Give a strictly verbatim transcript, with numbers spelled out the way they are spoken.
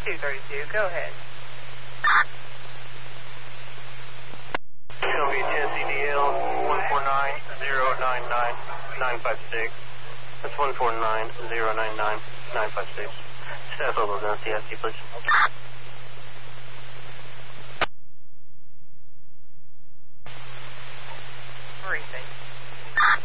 two thirty-two, go ahead. Shelby ten C D L one four nine zero nine nine nine five six. That's one four nine zero nine nine nine five six. Staff level down C I C, please.